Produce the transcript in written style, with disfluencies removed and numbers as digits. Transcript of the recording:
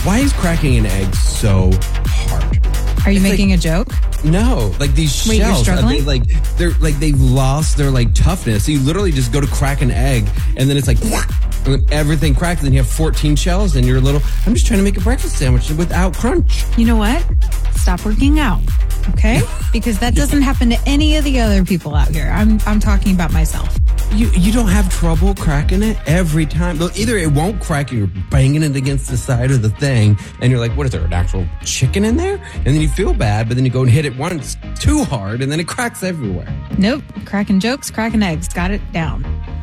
Why is cracking an egg so hard? Are you making a joke? No, like these Wait, you're shells, struggling? they've lost their like toughness. So you literally just go to crack an egg, and then it's like, and then everything cracks, and you have 14 shells, and you're a little. I'm just trying to make a breakfast sandwich without crunch. You know what? Stop working out, okay? Because that doesn't happen to any of the other people out here. I'm talking about myself. You don't have trouble cracking it every time. Either it won't crack, and you're banging it against the side of the thing, and you're like, what is there, an actual chicken in there? And then you feel bad, but then you go and hit it once too hard, and then it cracks everywhere. Nope. Cracking jokes, cracking eggs. Got it down.